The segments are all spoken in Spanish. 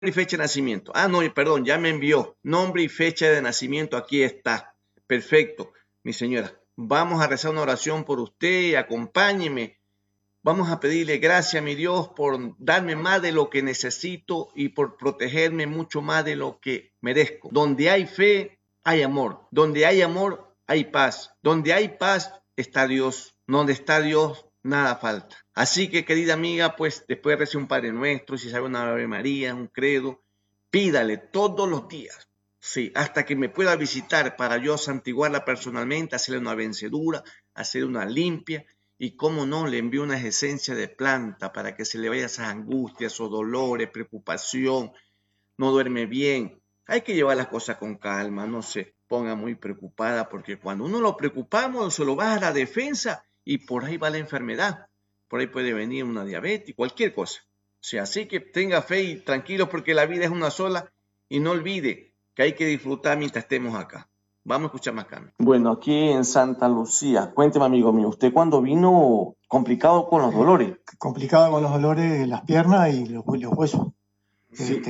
y fecha de nacimiento. Ah, no, perdón, ya me envió. Nombre y fecha de nacimiento, aquí está. Perfecto, mi señora. Vamos a rezar una oración por usted, acompáñeme. Vamos a pedirle gracias, mi Dios, por darme más de lo que necesito y por protegerme mucho más de lo que merezco. Donde hay fe, hay amor. Donde hay amor, hay paz. Donde hay paz, está Dios. Donde está Dios, nada falta. Así que, querida amiga, pues después de rezar un Padre Nuestro, si sabe una Ave María, un credo, pídale todos los días. Sí, hasta que me pueda visitar para yo santiguarla personalmente, hacerle una vencedura, hacer una limpia. Y cómo no, le envío unas esencias de planta para que se le vaya esas angustias o dolores, preocupación, no duerme bien. Hay que llevar las cosas con calma, no se ponga muy preocupada, porque cuando uno lo preocupamos, se lo baja a la defensa y por ahí va la enfermedad. Por ahí puede venir una diabetes, cualquier cosa. O sea, así que tenga fe y tranquilo porque la vida es una sola y no olvide que hay que disfrutar mientras estemos acá. Vamos a escuchar más canto. Bueno, aquí en Santa Lucía, cuénteme, amigo mío, ¿usted cuándo vino complicado con los dolores? Complicado con los dolores de las piernas y los huesos. Sí.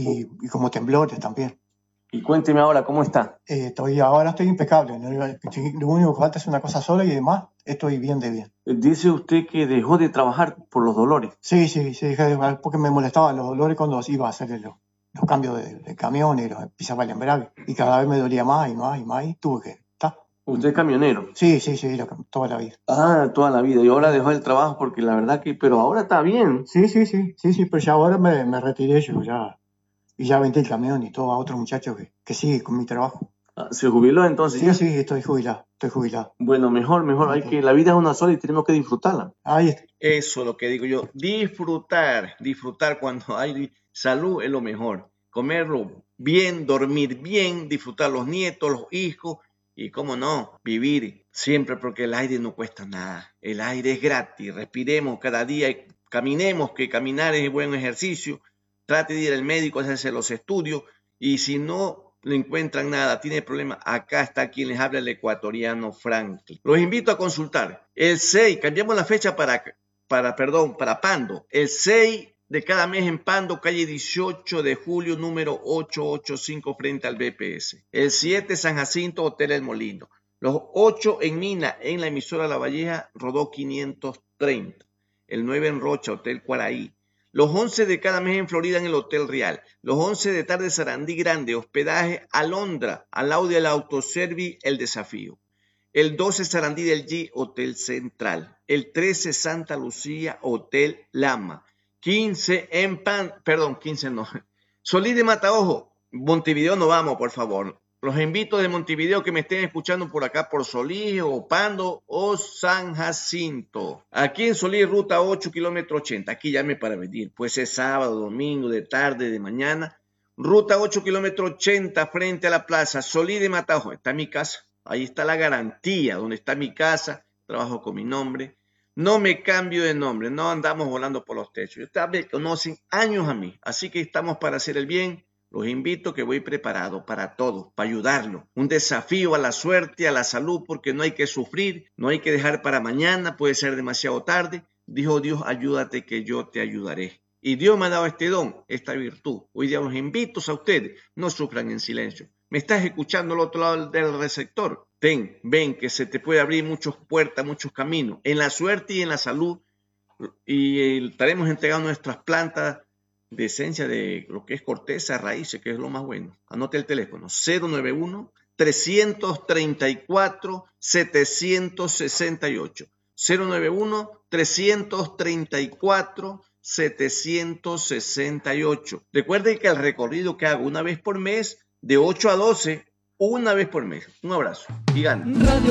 Y como temblores también. Y cuénteme ahora, ¿cómo está? Ahora estoy impecable. Lo único que falta es una cosa sola y demás, estoy bien de bien. Dice usted que dejó de trabajar por los dolores. Sí, dejé de trabajar porque me molestaban los dolores cuando iba a hacer los cambios de camión y pisaba el embrague. Y cada vez me dolía más y más y más y tuve que... ¿Usted es camionero? Sí, toda la vida. Ah, toda la vida. Y ahora dejó el trabajo porque la verdad que... Pero ahora está bien. Sí, pero ya ahora me retiré yo ya. Y ya vendí el camión y todo a otro muchacho que sigue con mi trabajo. ¿Se jubiló entonces? Sí, estoy jubilado. Bueno, mejor. Hay que, la vida es una sola y tenemos que disfrutarla. Ahí está. Eso es lo que digo yo. Disfrutar cuando hay salud es lo mejor. Comerlo bien, dormir bien, disfrutar los nietos, los hijos y, cómo no, vivir siempre porque el aire no cuesta nada. El aire es gratis. Respiremos cada día y caminemos, que caminar es buen ejercicio. Trate de ir al médico, hacerse los estudios y si no le encuentran nada, tiene problemas, acá está quien les habla, el ecuatoriano Franklin. Los invito a consultar. El 6, cambiamos la fecha para Pando. El 6 de cada mes en Pando, calle 18 de julio, número 885 frente al BPS. El 7, San Jacinto, Hotel El Molino. Los 8 en Mina, en la emisora La Valleja, Rodó 530. El 9 en Rocha, Hotel Cuaraí. Los 11 de cada mes en Florida en el Hotel Real. Los 11 de tarde Sarandí Grande, hospedaje Alondra, al lado del Autoservi El Desafío. El 12 Sarandí del G, Hotel Central. El 13 Santa Lucía, Hotel Lama. 15 Solís de Mataojo, Montevideo no vamos, por favor. Los invito de Montevideo que me estén escuchando por acá, por Solís o Pando o San Jacinto. Aquí en Solís, ruta 8, kilómetro 80. Aquí llame para venir. Pues es sábado, domingo, de tarde, de mañana. Ruta 8, kilómetro 80, frente a la plaza. Solís de Mataojo. Está mi casa. Ahí está la garantía, donde está mi casa. Trabajo con mi nombre. No me cambio de nombre. No andamos volando por los techos. Ustedes me conocen años a mí. Así que estamos para hacer el bien. Los invito que voy preparado para todo, para ayudarlo. Un desafío a la suerte, a la salud, porque no hay que sufrir, no hay que dejar para mañana, puede ser demasiado tarde. Dijo Dios, ayúdate que yo te ayudaré. Y Dios me ha dado este don, esta virtud. Hoy día los invito a ustedes, no sufran en silencio. ¿Me estás escuchando al otro lado del receptor? Ven, que se te puede abrir muchas puertas, muchos caminos, en la suerte y en la salud. Y estaremos entregando nuestras plantas de esencia de lo que es corteza, raíces, que es lo más bueno. Anote el teléfono, 091-334-768. 091-334-768. Recuerden que el recorrido que hago una vez por mes, de 8 a 12, una vez por mes. Un abrazo y gana.